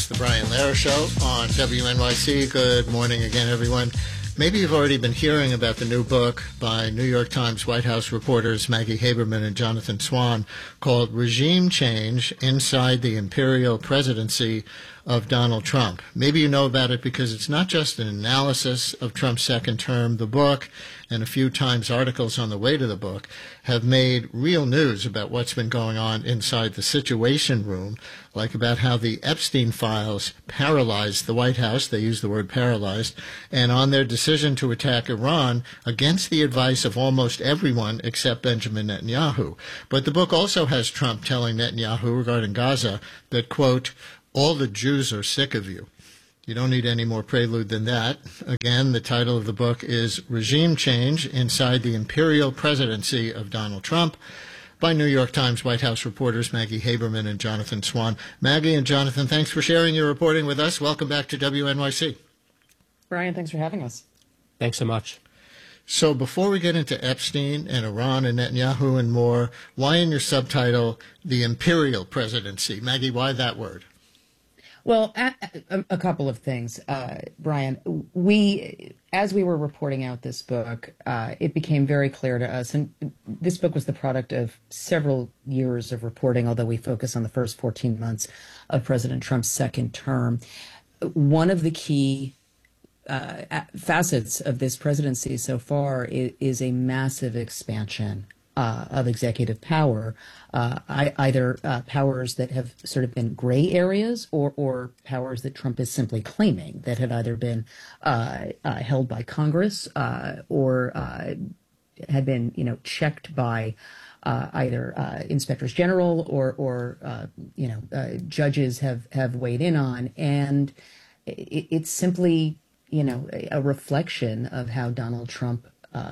the Brian Lehrer Show on WNYC. Good morning again, everyone. Maybe you've already been hearing about the new book by New York Times White House reporters Maggie Haberman and Jonathan Swan called Regime Change Inside the Imperial Presidency of Donald Trump. Maybe you know about it because it's not just an analysis of Trump's second term. The book and a few Times articles on the way to the book have made real news about what's been going on inside the Situation Room, like about how the Epstein files paralyzed the White House. They use the word paralyzed, and on their decision to attack Iran against the advice of almost everyone except Benjamin Netanyahu. But the book also has Trump telling Netanyahu regarding Gaza that, quote, all the Jews are sick of you. You don't need any more prelude than that. Again, the title of the book is Regime Change Inside the Imperial Presidency of Donald Trump by New York Times White House reporters Maggie Haberman and Jonathan Swan. Maggie and Jonathan, thanks for sharing your reporting with us. Welcome back to WNYC. Brian, thanks for having us. Thanks so much. So before we get into Epstein and Iran and Netanyahu and more, why in your subtitle, the Imperial Presidency? Maggie, why that word? Well, a couple of things, Brian. As we were reporting out this book, it became very clear to us, and this book was the product of several years of reporting, although we focus on the first 14 months of President Trump's second term. One of the key facets of this presidency so far is a massive expansion of executive power, either powers that have sort of been gray areas or powers that Trump is simply claiming that had either been held by Congress or had been, checked by either inspectors general or judges have weighed in on. And it's simply, a reflection of how Donald Trump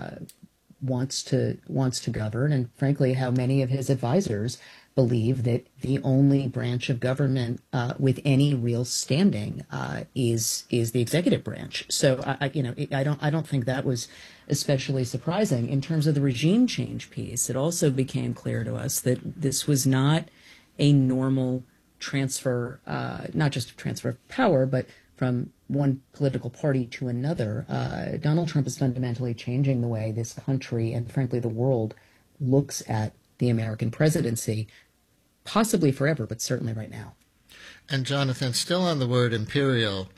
wants to govern, and frankly, how many of his advisors believe that the only branch of government with any real standing is the executive branch. So I don't think that was especially surprising. In terms of the regime change piece, it also became clear to us that this was not a normal transfer, not just a transfer of power, but from one political party to another. Donald Trump is fundamentally changing the way this country and, frankly, the world looks at the American presidency, possibly forever, but certainly right now. And, Jonathan, still on the word imperial,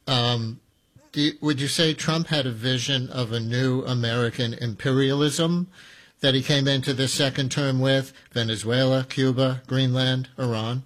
would you say Trump had a vision of a new American imperialism that he came into this second term with? Venezuela, Cuba, Greenland, Iran?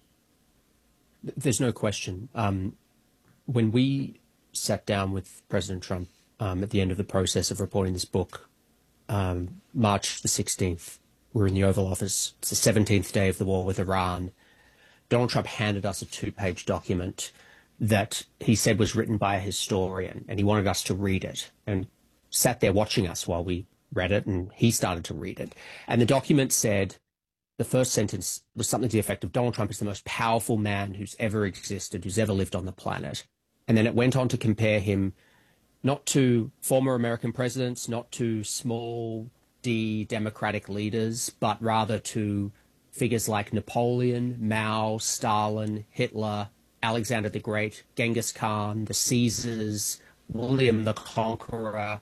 There's no question. When we sat down with President Trump at the end of the process of reporting this book, March the 16th, we're in the Oval Office. It's the 17th day of the war with Iran. Donald Trump handed us a 2-page document that he said was written by a historian, and he wanted us to read it, and sat there watching us while we read it, and he started to read it. And the document said, the first sentence was something to the effect of, Donald Trump is the most powerful man who's ever existed, who's ever lived on the planet. And then it went on to compare him not to former American presidents, not to small d democratic leaders, but rather to figures like Napoleon, Mao, Stalin, Hitler, Alexander the Great, Genghis Khan, the Caesars, William the Conqueror,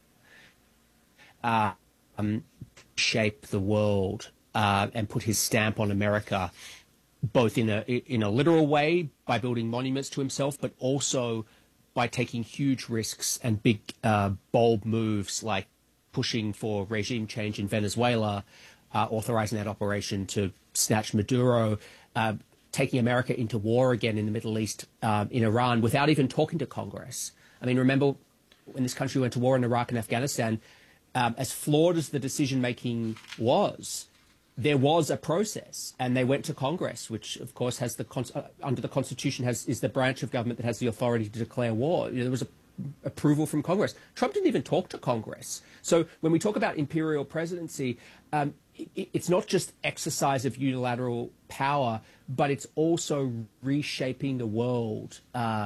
shape the world and put his stamp on America, both in a literal way by building monuments to himself, but also by taking huge risks and big, bold moves like pushing for regime change in Venezuela, authorizing that operation to snatch Maduro, taking America into war again in the Middle East, in Iran, without even talking to Congress. I mean, remember when this country went to war in Iraq and Afghanistan, as flawed as the decision-making was, there was a process, and they went to Congress, which, of course, has under the Constitution is the branch of government that has the authority to declare war. There was approval from Congress. Trump didn't even talk to Congress. So when we talk about imperial presidency, it's not just exercise of unilateral power, but it's also reshaping the world,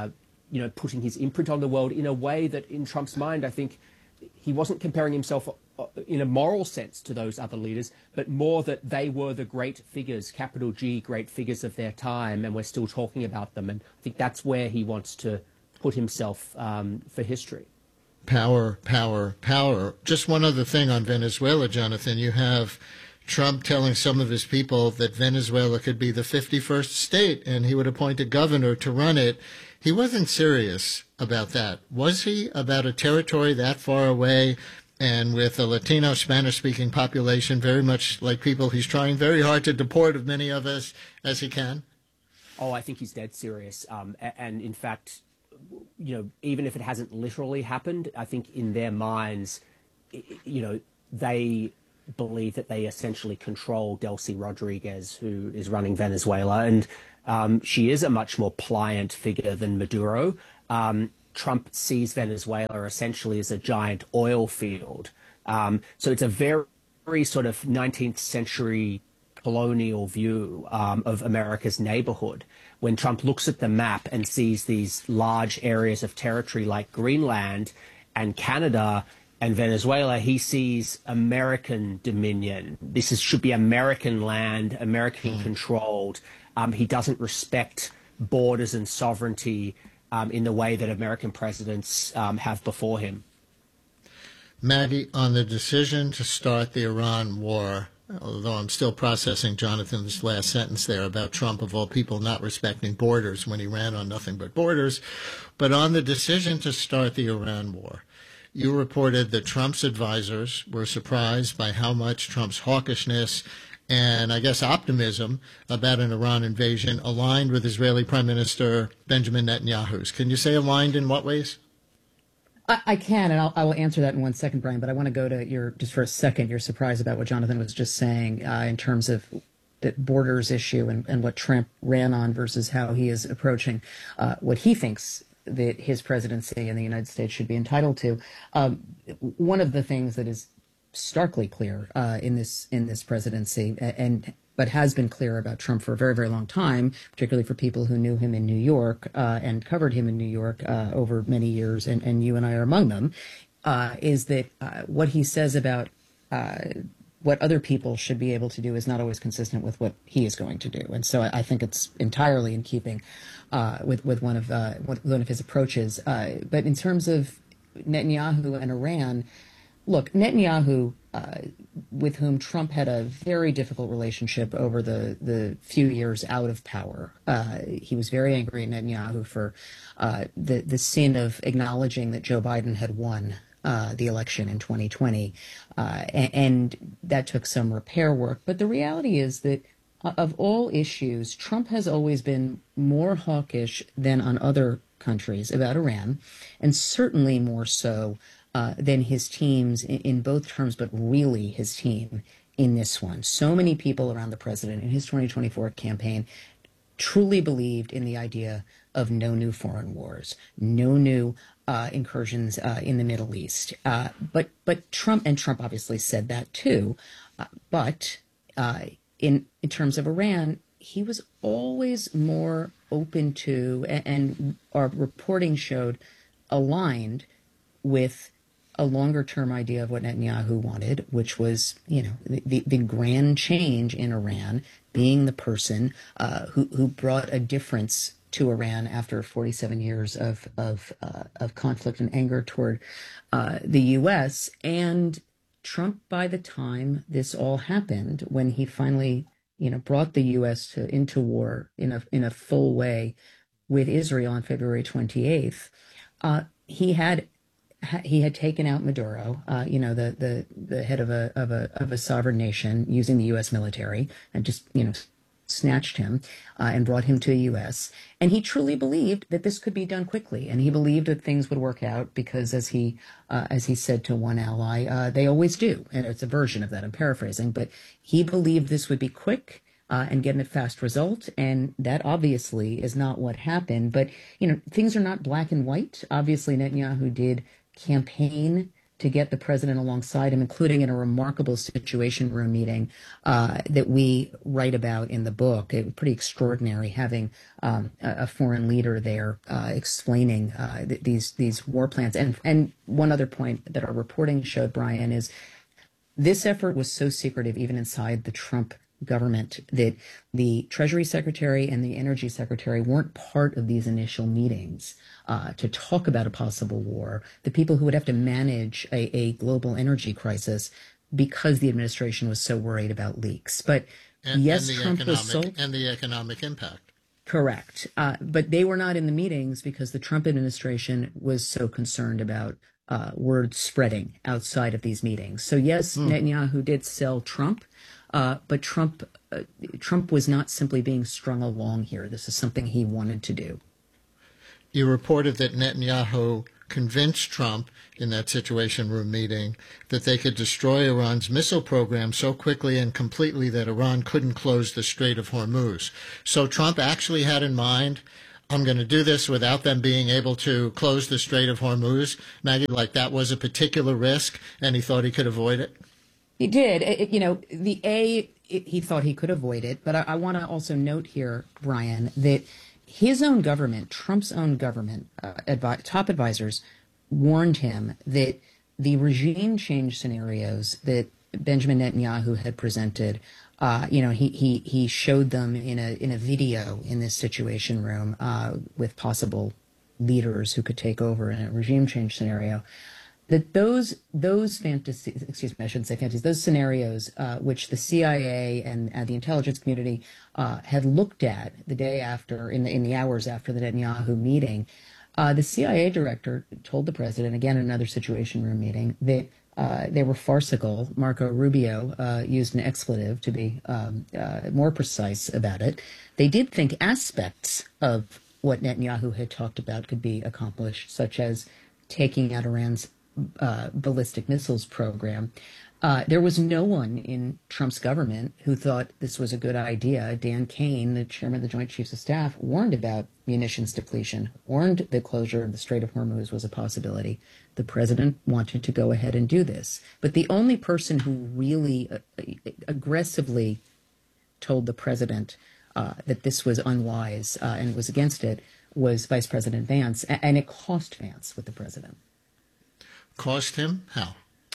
putting his imprint on the world in a way that, in Trump's mind, I think he wasn't comparing himself in a moral sense to those other leaders, but more that they were the great figures, capital G, great figures of their time, and we're still talking about them. And I think that's where he wants to put himself for history. Power, power, power. Just one other thing on Venezuela, Jonathan. You have Trump telling some of his people that Venezuela could be the 51st state and he would appoint a governor to run it. He wasn't serious about that. Was he? About a territory that far away and with a Latino Spanish-speaking population, very much like people he's trying very hard to deport as many of us as he can? Oh, I think he's dead serious. And in fact, even if it hasn't literally happened, I think in their minds, they believe that they essentially control Delcy Rodriguez, who is running Venezuela. And she is a much more pliant figure than Maduro. Trump sees Venezuela essentially as a giant oil field. So it's a very, very sort of 19th century colonial view of America's neighborhood. When Trump looks at the map and sees these large areas of territory like Greenland and Canada and Venezuela, he sees American dominion. Should be American land, American controlled. He doesn't respect borders and sovereignty in the way that American presidents have before him. Maggie, on the decision to start the Iran war, although I'm still processing Jonathan's last sentence there about Trump, of all people, not respecting borders when he ran on nothing but borders, but on the decision to start the Iran war, you reported that Trump's advisors were surprised by how much Trump's hawkishness and, I guess, optimism about an Iran invasion aligned with Israeli Prime Minister Benjamin Netanyahu's. Can you say aligned in what ways? I can, and I will answer that in 1 second, Brian, but I want to go to just for a second, your surprise about what Jonathan was just saying in terms of the borders issue and what Trump ran on versus how he is approaching what he thinks that his presidency in the United States should be entitled to. One of the things that is starkly clear in this presidency, but has been clear about Trump for a very, very long time, particularly for people who knew him in New York and covered him in New York over many years, and you and I are among them, is that what he says about what other people should be able to do is not always consistent with what he is going to do. And so I think it's entirely in keeping with one of his approaches. But in terms of Netanyahu and Iran, look, Netanyahu, with whom Trump had a very difficult relationship over the few years out of power, he was very angry at Netanyahu for the sin of acknowledging that Joe Biden had won the election in 2020, and that took some repair work. But the reality is that of all issues, Trump has always been more hawkish than on other countries about Iran, and certainly more so than his teams in both terms, but really his team in this one. So many people around the president in his 2024 campaign truly believed in the idea of no new foreign wars, no new incursions in the Middle East. But Trump obviously said that too. But in terms of Iran, he was always more open to, and our reporting showed, aligned with a longer-term idea of what Netanyahu wanted, which was, the grand change in Iran, being the person who brought a difference to Iran after 47 years of conflict and anger toward the U.S. And Trump, by the time this all happened, when he finally, brought the U.S. into war in a full way with Israel on February 28th, he had taken out Maduro, the head of a sovereign nation, using the U.S. military, and just snatched him and brought him to the U.S. And he truly believed that this could be done quickly, and he believed that things would work out because, as he said to one ally, they always do. And it's a version of that. I'm paraphrasing, but he believed this would be quick and get a fast result, and that obviously is not what happened. But things are not black and white. Obviously, Netanyahu did campaign to get the president alongside him, including in a remarkable Situation Room meeting that we write about in the book. It was pretty extraordinary having a foreign leader there explaining these war plans. And one other point that our reporting showed, Brian, is This effort was so secretive, even inside the Trump government, that the Treasury Secretary and the Energy Secretary weren't part of these initial meetings to talk about a possible war. The people who would have to manage a global energy crisis, because the administration was so worried about leaks. But yes, Trump was sold. And the economic impact. Correct. But they were not in the meetings because the Trump administration was so concerned about word spreading outside of these meetings. So yes, Netanyahu did sell Trump, but Trump was not simply being strung along here. This is something he wanted to do. You reported that Netanyahu convinced Trump in that Situation Room meeting that they could destroy Iran's missile program so quickly and completely that Iran couldn't close the Strait of Hormuz. So Trump actually had in mind, I'm going to do this without them being able to close the Strait of Hormuz. Maggie, like that was a particular risk, and he thought he could avoid it? He did. He thought he could avoid it. But I want to also note here, Brian, that his own government, Trump's own government, top advisors warned him that the regime change scenarios that Benjamin Netanyahu had presented, he showed them in a video in this Situation Room with possible leaders who could take over in a regime change scenario. That those fantasies, excuse me, I shouldn't say fantasies, those scenarios which the CIA and the intelligence community had looked at the day after, in the hours after the Netanyahu meeting, the CIA director told the president, again in another Situation Room meeting, that they were farcical. Marco Rubio used an expletive to be more precise about it. They did think aspects of what Netanyahu had talked about could be accomplished, such as taking out Iran's ballistic missiles program. There was no one in Trump's government who thought this was a good idea. Dan Kane, the chairman of the Joint Chiefs of Staff, warned about munitions depletion, warned the closure of the Strait of Hormuz was a possibility. The president wanted to go ahead and do this. But the only person who really aggressively told the president that this was unwise and was against it was Vice President Vance, and it cost Vance with the president. Cost him? How?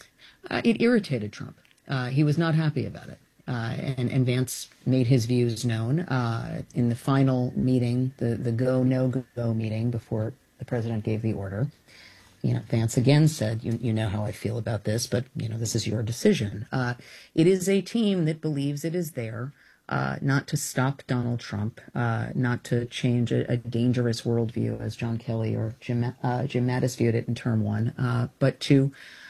It irritated Trump. He was not happy about it. And Vance made his views known in the final meeting, the go, no go meeting before the president gave the order. Vance again said, you know how I feel about this, but, this is your decision. It is a team that believes it is there not to stop Donald Trump, not to change a dangerous worldview, as John Kelly or Jim Mattis viewed it in term one, but to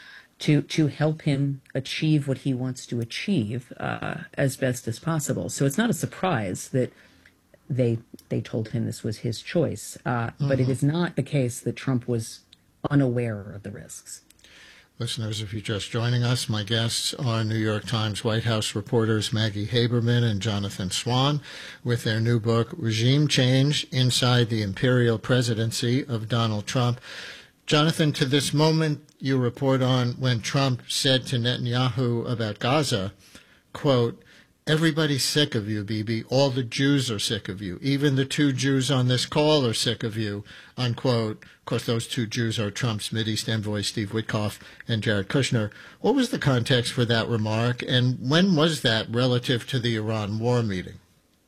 help him achieve what he wants to achieve as best as possible. So it's not a surprise that they told him this was his choice, but it is not the case that Trump was unaware of the risks. Listeners, if you're just joining us, my guests are New York Times White House reporters Maggie Haberman and Jonathan Swan with their new book, Regime Change Inside the Imperial Presidency of Donald Trump. Jonathan, to this moment, you report on when Trump said to Netanyahu about Gaza, quote, "Everybody's sick of you, Bibi. All the Jews are sick of you. Even the 2 Jews on this call are sick of you," unquote. Of course, those 2 Jews are Trump's Mideast envoy, Steve Witkoff, and Jared Kushner. What was the context for that remark, and when was that relative to the Iran war meeting?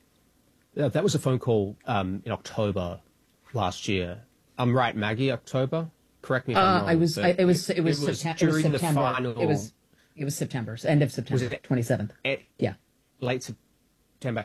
That was a phone call in October last year. I'm right, Maggie, October? Correct me if I'm wrong. It was September. During the final. It was September, end of September, 27th. Yeah. Late September.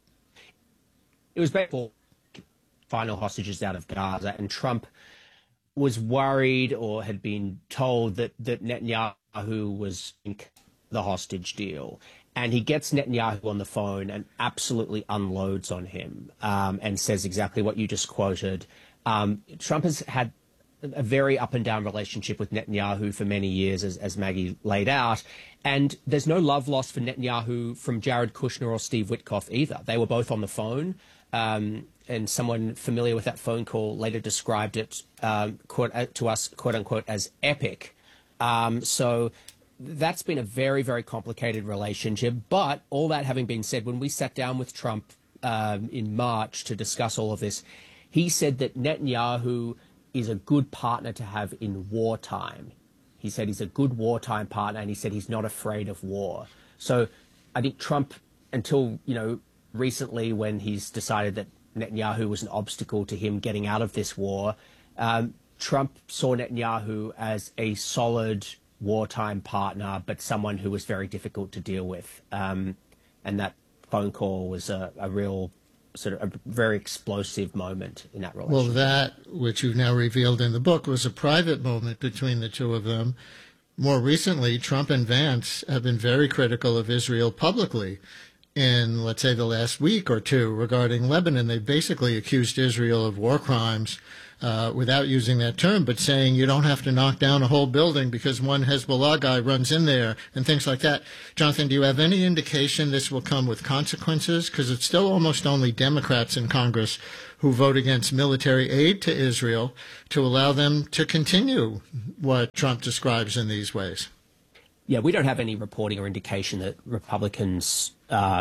It was before final hostages out of Gaza, and Trump was worried or had been told that Netanyahu was in the hostage deal. And he gets Netanyahu on the phone and absolutely unloads on him and says exactly what you just quoted. Trump has had a very up and down relationship with Netanyahu for many years, as Maggie laid out. And there's no love lost for Netanyahu from Jared Kushner or Steve Witkoff either. They were both on the phone. And someone familiar with that phone call later described it to us, quote unquote, as epic. So that's been a very, very complicated relationship. But all that having been said, when we sat down with Trump in March to discuss all of this, he said that Netanyahu is a good partner to have in wartime. He said he's a good wartime partner, and he said he's not afraid of war. So I think Trump, until, recently when he's decided that Netanyahu was an obstacle to him getting out of this war, Trump saw Netanyahu as a solid wartime partner, but someone who was very difficult to deal with. And that phone call was a real sort of a very explosive moment in that relationship. Well, that, which you've now revealed in the book, was a private moment between the two of them. More recently, Trump and Vance have been very critical of Israel publicly in, let's say, the last week or two regarding Lebanon. They've basically accused Israel of war crimes without using that term, but saying you don't have to knock down a whole building because one Hezbollah guy runs in there and things like that. Jonathan, do you have any indication this will come with consequences? Because it's still almost only Democrats in Congress who vote against military aid to Israel to allow them to continue what Trump describes in these ways. Yeah, we don't have any reporting or indication that Republicans,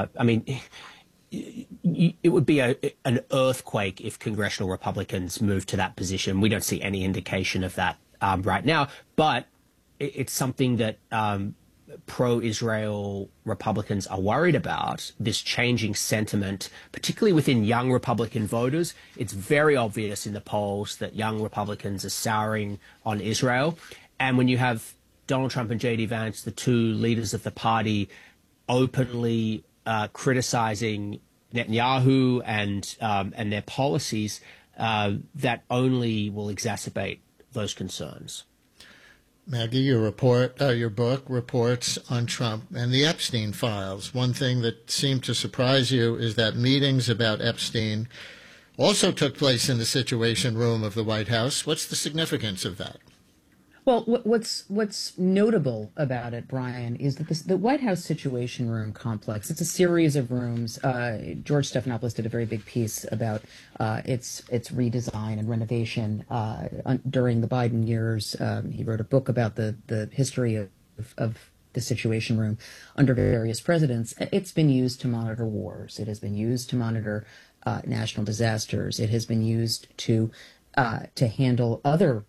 it would be an earthquake if congressional Republicans moved to that position. We don't see any indication of that right now, but it's something that pro-Israel Republicans are worried about, this changing sentiment, particularly within young Republican voters. It's very obvious in the polls that young Republicans are souring on Israel. And when you have Donald Trump and J.D. Vance, the two leaders of the party, openly criticizing Netanyahu and their policies, that only will exacerbate those concerns. Maggie, your book reports on Trump and the Epstein files. One thing that seemed to surprise you is that meetings about Epstein also took place in the Situation Room of the White House. What's the significance of that? Well, what's notable about it, Brian, is that the White House Situation Room complex, it's a series of rooms. George Stephanopoulos did a very big piece about its redesign and renovation during the Biden years. He wrote a book about the history of the Situation Room under various presidents. It's been used to monitor wars. It has been used to monitor national disasters. It has been used to handle other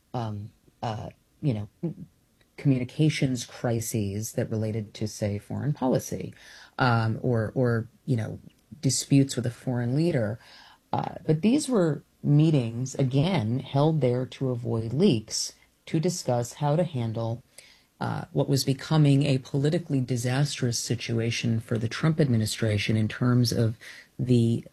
communications crises that related to, say, foreign policy, or disputes with a foreign leader. But these were meetings, again, held there to avoid leaks, to discuss how to handle what was becoming a politically disastrous situation for the Trump administration in terms of the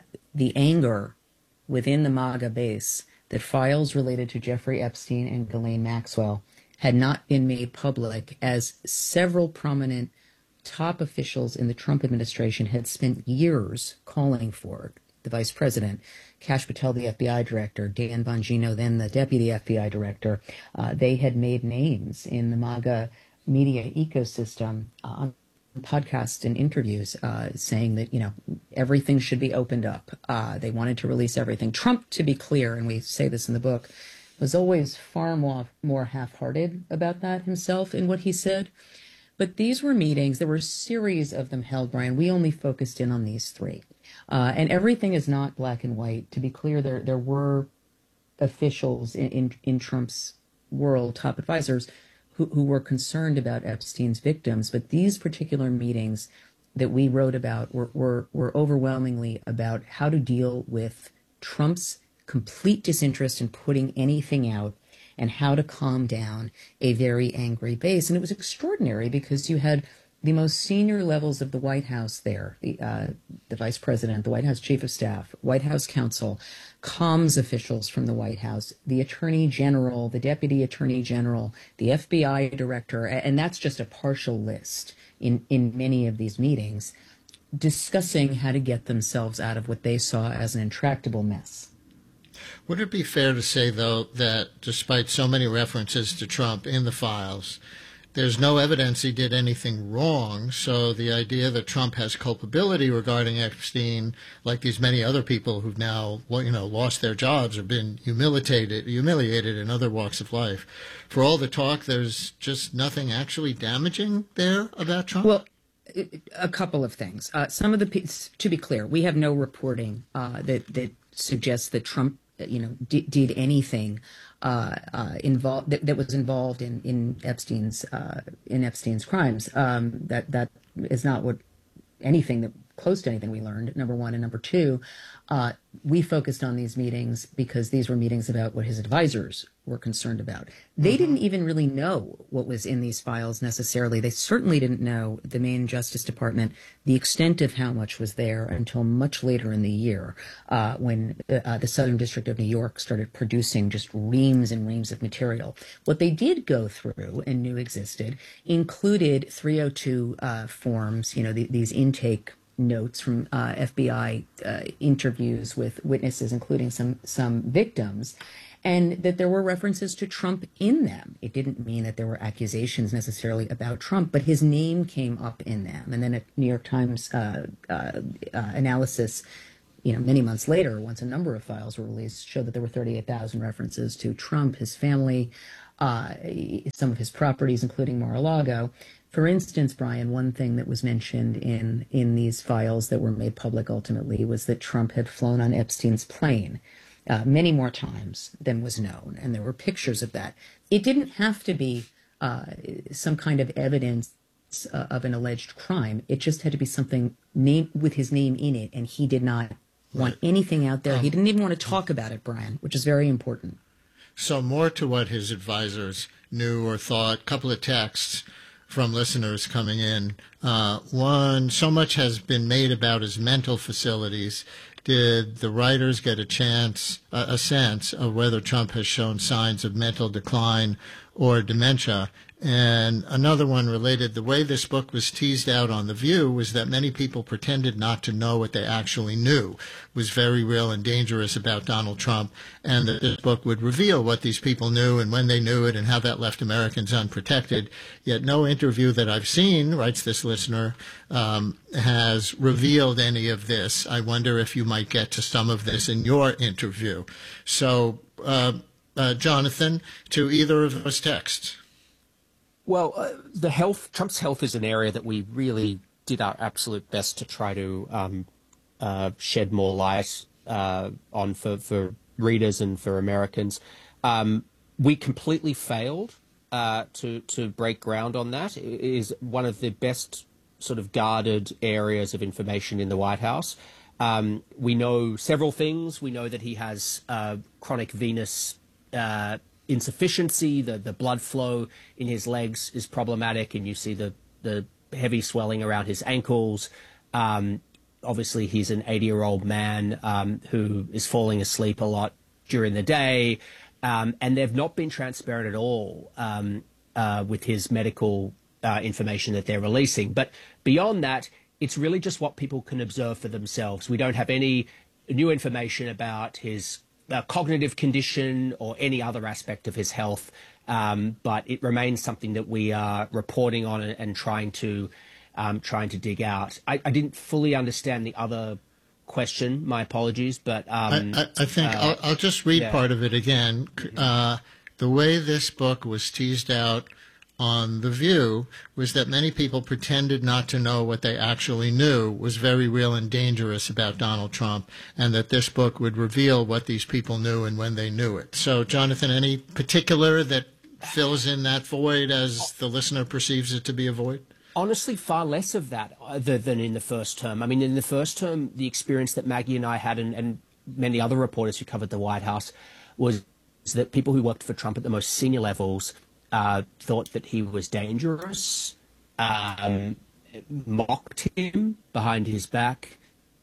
anger within the MAGA base that files related to Jeffrey Epstein and Ghislaine Maxwell had not been made public, as several prominent top officials in the Trump administration had spent years calling for. The vice president, Kash Patel, the FBI director, Dan Bongino, then the deputy FBI director, they had made names in the MAGA media ecosystem on podcasts and interviews saying that, everything should be opened up. They wanted to release everything. Trump, to be clear, and we say this in the book, was always far more half-hearted about that himself in what he said. But these were meetings. There were a series of them held, Brian. We only focused in on these three. And everything is not black and white. To be clear, there were officials in Trump's world, top advisors, who were concerned about Epstein's victims. But these particular meetings that we wrote about were overwhelmingly about how to deal with Trump's complete disinterest in putting anything out and how to calm down a very angry base. And it was extraordinary because you had the most senior levels of the White House there, the vice president, the White House chief of staff, White House counsel, comms officials from the White House, the attorney general, the deputy attorney general, the FBI director, and that's just a partial list in many of these meetings, discussing how to get themselves out of what they saw as an intractable mess. Would it be fair to say, though, that despite so many references to Trump in the files, there's no evidence he did anything wrong? So the idea that Trump has culpability regarding Epstein, like these many other people who've now, lost their jobs or been humiliated in other walks of life, for all the talk, there's just nothing actually damaging there about Trump? Well, a couple of things. Some of the, to be clear, we have no reporting that suggests that Trump did anything involved that was involved in Epstein's crimes. That is not what anything that close to anything we learned, number one. And number two, we focused on these meetings because these were meetings about what his advisors were concerned about. They didn't even really know what was in these files necessarily. They certainly didn't know, the Maine Justice Department, the extent of how much was there until much later in the year, when the Southern District of New York started producing just reams and reams of material. What they did go through and knew existed included 302 forms, these intake notes from FBI interviews with witnesses, including some victims, and that there were references to Trump in them. It didn't mean that there were accusations necessarily about Trump, but his name came up in them. And then a New York Times analysis, many months later, once a number of files were released, showed that there were 38,000 references to Trump, his family, some of his properties, including Mar-a-Lago. For instance, Brian, one thing that was mentioned in these files that were made public ultimately was that Trump had flown on Epstein's plane many more times than was known, and there were pictures of that. It didn't have to be some kind of evidence of an alleged crime. It just had to be something with his name in it, and he did not want anything out there. He didn't even want to talk about it, Brian, which is very important. So more to what his advisors knew or thought. Couple of texts from listeners coming in. One, so much has been made about his mental facilities. Did the writers get a sense of whether Trump has shown signs of mental decline or dementia? And another one related, the way this book was teased out on The View was that many people pretended not to know what they actually knew was very real and dangerous about Donald Trump, and that this book would reveal what these people knew and when they knew it and how that left Americans unprotected. Yet no interview that I've seen, writes this listener, has revealed any of this. I wonder if you might get to some of this in your interview. So, Jonathan, to either of those texts. Well, Trump's health is an area that we really did our absolute best to try to shed more light on for readers and for Americans. We completely failed to break ground on that. It is one of the best sort of guarded areas of information in the White House. We know several things. We know that he has chronic venous insufficiency. The blood flow in his legs is problematic, and you see the heavy swelling around his ankles. Obviously, he's an 80-year-old man who is falling asleep a lot during the day, and they've not been transparent at all with his medical information that they're releasing. But beyond that, it's really just what people can observe for themselves. We don't have any new information about his cognitive condition or any other aspect of his health, but it remains something that we are reporting on and trying to dig out. I didn't fully understand the other question. My apologies, but I think I'll just read part of it again. The way this book was teased out on The View was that many people pretended not to know what they actually knew was very real and dangerous about Donald Trump, and that this book would reveal what these people knew and when they knew it. So, Jonathan, any particular that fills in that void as the listener perceives it to be a void? Honestly, far less of that than in the first term. I mean, in the first term, the experience that Maggie and I had, and many other reporters who covered the White House, was that people who worked for Trump at the most senior levels thought that he was dangerous, mocked him behind his back,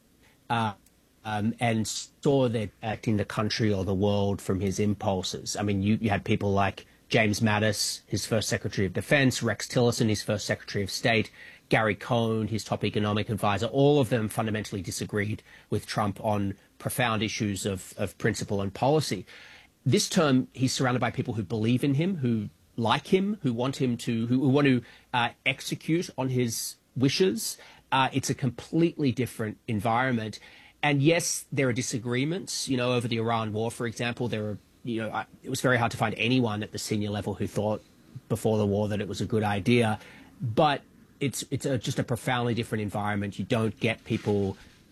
and saw that acting the country or the world from his impulses. I mean, you had people like James Mattis, his first Secretary of Defense, Rex Tillerson, his first Secretary of State, Gary Cohn, his top economic advisor. All of them fundamentally disagreed with Trump on profound issues of principle and policy. This term, he's surrounded by people who believe in him, who like him, who want to execute on his wishes. It's a completely different environment. And yes, there are disagreements, over the Iran war, for example. It was very hard to find anyone at the senior level who thought before the war that it was a good idea. But it's just a profoundly different environment. You don't get people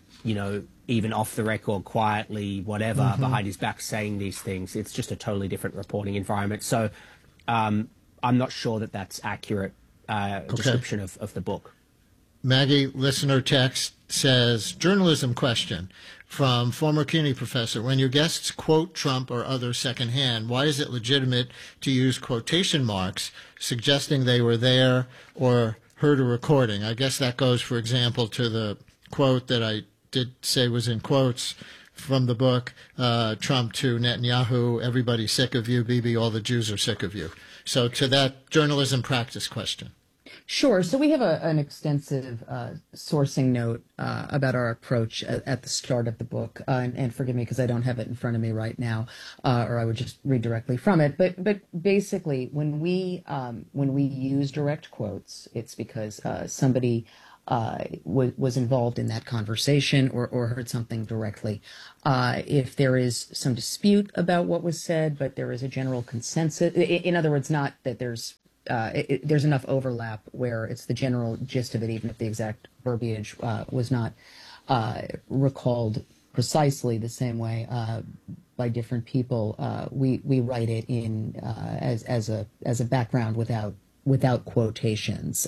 even off the record, quietly, whatever, behind his back saying these things. It's just a totally different reporting environment. So I'm not sure that that's accurate description of the book. Maggie, listener text says, journalism question from former CUNY professor. When your guests quote Trump or others secondhand, why is it legitimate to use quotation marks suggesting they were there or heard a recording? I guess that goes, for example, to the quote that I did say was in quotes from the book, Trump to Netanyahu, everybody's sick of you, Bibi, all the Jews are sick of you. So to that journalism practice question. Sure. So we have an extensive sourcing note about our approach at the start of the book, and forgive me because I don't have it in front of me right now, or I would just read directly from it. But basically, when we use direct quotes, it's because somebody was involved in that conversation or heard something directly. If there is some dispute about what was said, but there is a general consensus, in other words, not that there's enough overlap where it's the general gist of it, even if the exact verbiage was not recalled precisely the same way by different people. We write it in as a background without quotations.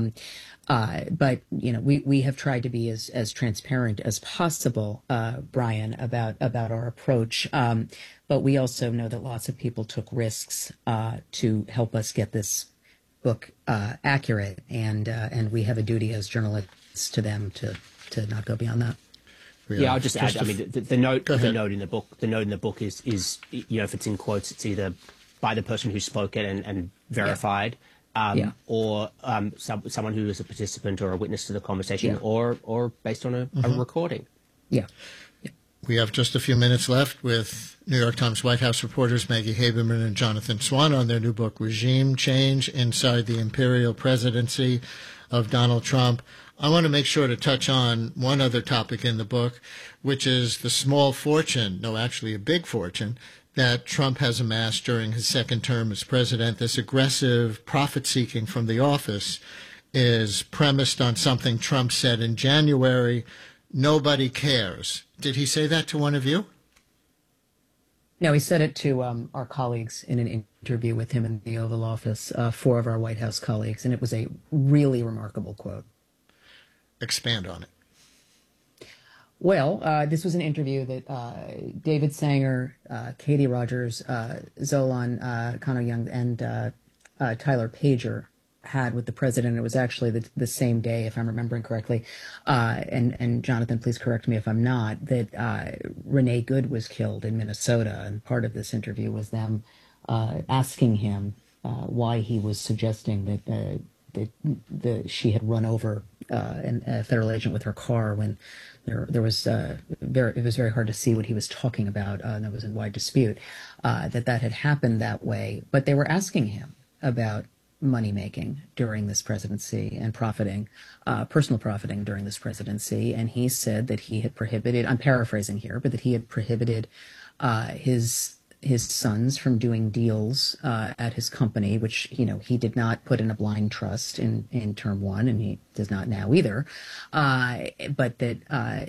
But we have tried to be as transparent as possible, Brian, about our approach. But we also know that lots of people took risks to help us get this book accurate, and we have a duty as journalists to them to not go beyond that. Yeah, I'll just add. I mean, the note in the book is if it's in quotes, it's either by the person who spoke it and verified. Or someone who is a participant or a witness to the conversation, or based on a recording. Yeah. We have just a few minutes left with New York Times White House reporters Maggie Haberman and Jonathan Swan on their new book, Regime Change Inside the Imperial Presidency of Donald Trump. I want to make sure to touch on one other topic in the book, which is the small fortune, no, actually a big fortune, that Trump has amassed during his second term as president. This aggressive profit-seeking from the office is premised on something Trump said in January, nobody cares. Did he say that to one of you? No, he said it to our colleagues in an interview with him in the Oval Office, 4 of our White House colleagues, and it was a really remarkable quote. Expand on it. Well, this was an interview that David Sanger, Katie Rogers, Zolan Kano-Young, and Tyler Pager had with the president. It was actually the same day, if I'm remembering correctly. And Jonathan, please correct me if I'm not, that Renee Good was killed in Minnesota. And part of this interview was them asking him why he was suggesting that she had run over a federal agent with her car when it was very hard to see what he was talking about, and that was in wide dispute, that had happened that way. But they were asking him about money making during this presidency and profiting, personal profiting during this presidency, and he said that he had prohibited, I'm paraphrasing here, but that he had prohibited his sons from doing deals at his company, which he did not put in a blind trust in term one, and he does not now either. But that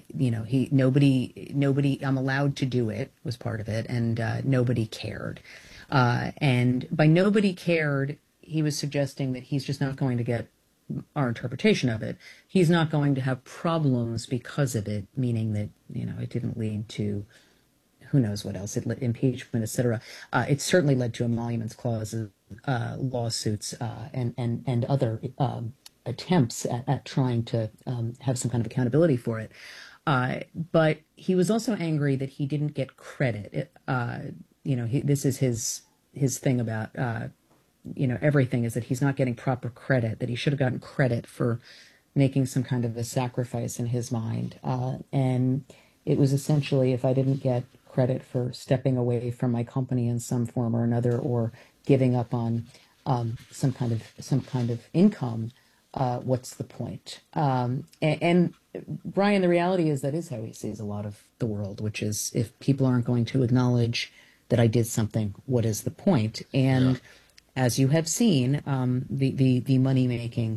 nobody I'm allowed to do it was part of it, and nobody cared. And by nobody cared, he was suggesting that he's just not going to get our interpretation of it. He's not going to have problems because of it, meaning that it didn't lead to who knows what else, impeachment, etc. It certainly led to emoluments clauses, lawsuits, and other attempts at trying to have some kind of accountability for it. But he was also angry that he didn't get credit. This is his thing about everything, is that he's not getting proper credit, that he should have gotten credit for making some kind of a sacrifice in his mind. And it was essentially, if I didn't get credit for stepping away from my company in some form or another, or giving up on some kind of income, what's the point? And Brian, the reality is that is how he sees a lot of the world, which is, if people aren't going to acknowledge that I did something, what is the point? And as you have seen, the money making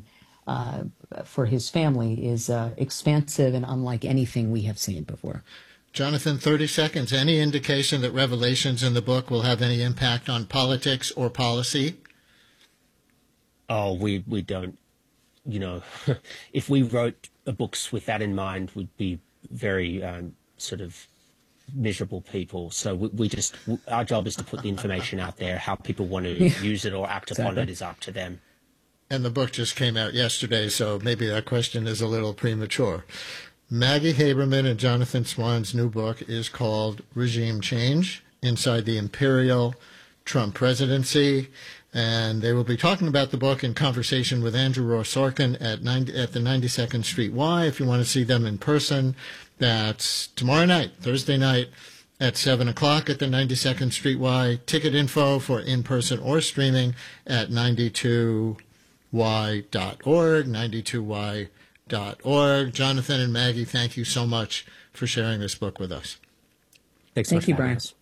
for his family is expansive and unlike anything we have seen before. Jonathan, 30 seconds. Any indication that revelations in the book will have any impact on politics or policy? Oh, we don't. If we wrote books with that in mind, we'd be very sort of miserable people. So our job is to put the information out there. How people want to use it or act upon it is up to them. And the book just came out yesterday, so maybe that question is a little premature. Maggie Haberman and Jonathan Swan's new book is called Regime Change: Inside the Imperial Trump Presidency. And they will be talking about the book in conversation with Andrew Ross Sorkin at the 92nd Street Y. If you want to see them in person, that's tomorrow night, Thursday night, at 7 o'clock at the 92nd Street Y. Ticket info for in-person or streaming at 92y.org, 92y.org. Jonathan and Maggie, thank you so much for sharing this book with us. Thanks Thank you, Brian.